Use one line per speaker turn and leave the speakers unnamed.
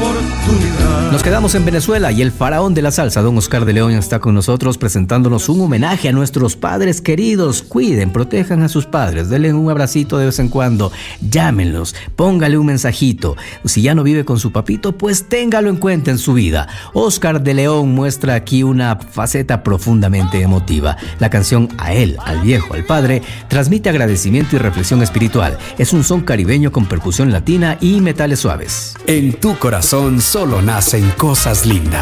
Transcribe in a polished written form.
oportunidad.
Nos quedamos en Venezuela y el faraón de la salsa, don Oscar de León, está con nosotros presentándonos un homenaje a nuestros padres queridos. Cuiden, protejan a sus padres, denle un abracito de vez en cuando, llámenlos, póngale un mensajito. Si ya no vive con su papito, pues téngalo en cuenta en su vida. Oscar de León muestra aquí una faceta profundamente emotiva. La canción A él, al viejo, al padre, transmite agradecimiento y reflexión espiritual. Es un son caribeño con percusión latina y metales suaves.
En tu corazón solo nacen cosas lindas.